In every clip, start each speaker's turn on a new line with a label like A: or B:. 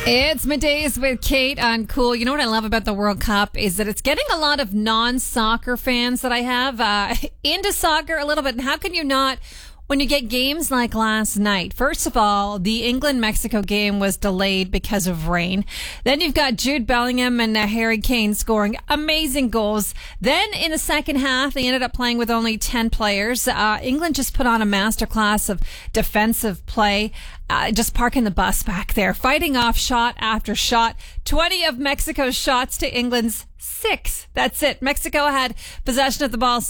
A: It's middays with Kate on Cool. You know what I love about the World Cup is that it's getting a lot of non-soccer fans that I have into soccer a little bit. And how can you not when you get games like last night? First of all, the England-Mexico game was delayed because of rain. Then you've got Jude Bellingham and Harry Kane scoring amazing goals. Then in the second half, they ended up playing with only 10 players. England just put on a masterclass of defensive play. Just parking the bus back there, fighting off shot after shot. 20 of Mexico's shots to England's 6. That's it. Mexico had possession of the ball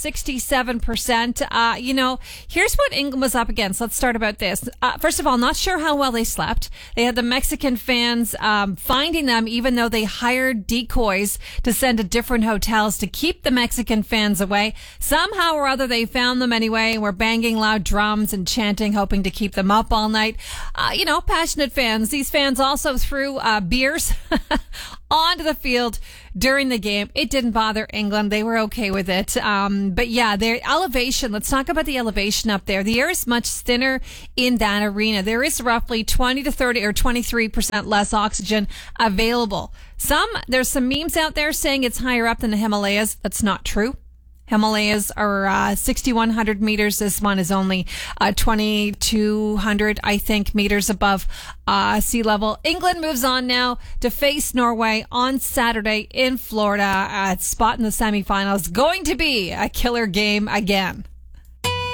A: 67%. Here's what England was up against. Let's start about this. First of all, not sure how well they slept. They had the Mexican fans finding them, even though they hired decoys to send to different hotels to keep the Mexican fans away. Somehow or other, they found them anyway and were banging loud drums and chanting, hoping to keep them up all night. Passionate fans. These fans also threw beers onto the field during the game. It didn't bother England. They were okay with it. But yeah, their elevation, let's talk about the elevation up there. The air is much thinner in that arena. There is roughly 20 to 30 or 23% less oxygen available. There's some memes out there saying it's higher up than the Himalayas. That's not true. Himalayas are 6,100 meters. This one is only 2,200, I think, meters above sea level. England moves on now to face Norway on Saturday in Florida. Spot in the semifinals. Going to be a killer game again.